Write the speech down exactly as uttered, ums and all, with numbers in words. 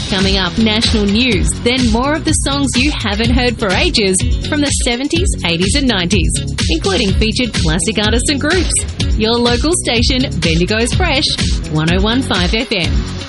Coming up, national news, then more of the songs you haven't heard for ages from the seventies, eighties and nineties, including featured classic artists and groups. Your local station, Bendigo's Fresh, one oh one point five F M.